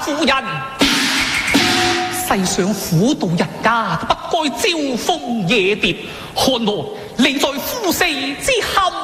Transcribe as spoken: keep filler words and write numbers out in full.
夫人。世上婦道人家都不該招蜂惹蝶，看來你在夫死之後。